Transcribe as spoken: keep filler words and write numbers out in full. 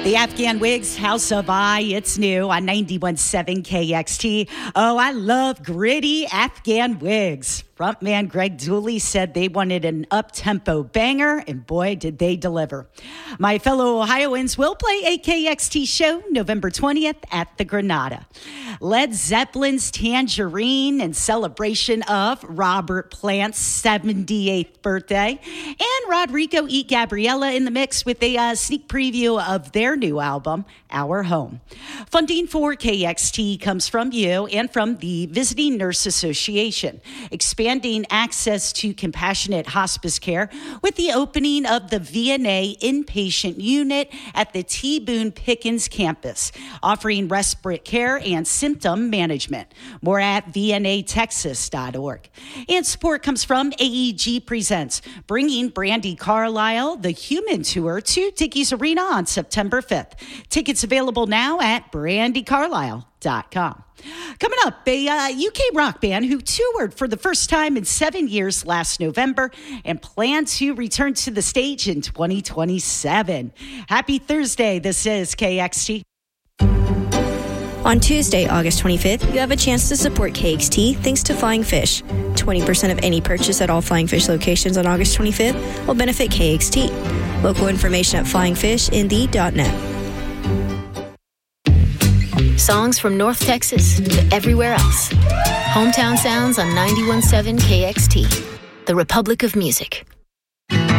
The Afghan Wigs, House of I, it's new on ninety-one point seven K X T. Oh, I love gritty Afghan Wigs. Frontman Greg Dooley said they wanted an up-tempo banger, and boy, did they deliver. My fellow Ohioans will play a K X T show November twentieth at the Granada. Led Zeppelin's Tangerine in celebration of Robert Plant's seventy-eighth birthday. And Rodrigo E. Gabriela in the mix with a uh, sneak preview of their new album, Our Home. Funding for K X T comes from you and from the Visiting Nurse Association. Expanding access to compassionate hospice care with the opening of the V N A inpatient unit at the T. Boone Pickens campus, offering respiratory care and symptom management. More at V N A Texas dot org. And support comes from A E G Presents, bringing Brandi Carlile, the Human Tour, to Dickies Arena on September fifth. Tickets available now at brandi carlile dot com. Coming up, a uh, U K rock band who toured for the first time in seven years last November and plan to return to the stage in twenty twenty-seven. Happy Thursday. This is K X T. On Tuesday, August twenty-fifth, you have a chance to support K X T thanks to Flying Fish. twenty percent of any purchase at all Flying Fish locations on August twenty-fifth will benefit K X T. Local information at flying fish in the dot net. Songs from North Texas to everywhere else. Hometown sounds on ninety-one point seven K X T, the Republic of Music.